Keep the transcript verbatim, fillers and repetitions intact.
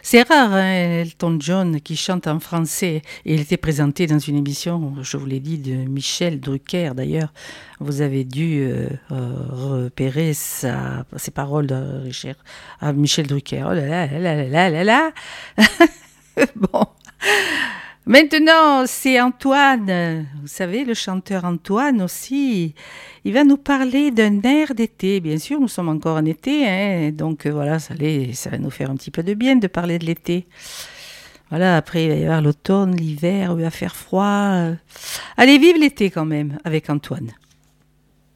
C'est rare, hein, Elton John qui chante en français. Et il était présenté dans une émission, je vous l'ai dit, de Michel Drucker d'ailleurs. Vous avez dû euh, euh, repérer sa, ses paroles de Richard, à Michel Drucker. Oh là là là là là là là. Bon. Maintenant, c'est Antoine. Vous savez, le chanteur Antoine aussi. Il va nous parler d'un air d'été. Bien sûr, nous sommes encore en été, hein, donc euh, voilà, ça, allait- ça va nous faire un petit peu de bien de parler de l'été. Voilà, après, il va y avoir l'automne, l'hiver, il va faire froid. Allez, vive l'été quand même, avec Antoine.